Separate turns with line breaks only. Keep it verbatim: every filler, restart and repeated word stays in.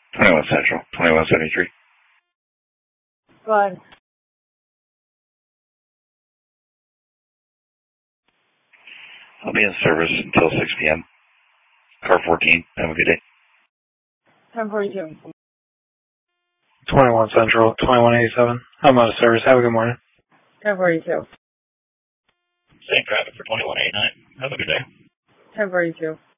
twenty-one Central, twenty-one seventy-three.
Go ahead.
I'll be in service until six p.m. Car fourteen. Have a good day.
ten forty-two.
twenty-one Central, twenty-one eighty-seven. I'm out of service. Have a good morning.
ten forty-two.
Same traffic for twenty-one eighty-nine. Have a good day.
ten forty-two.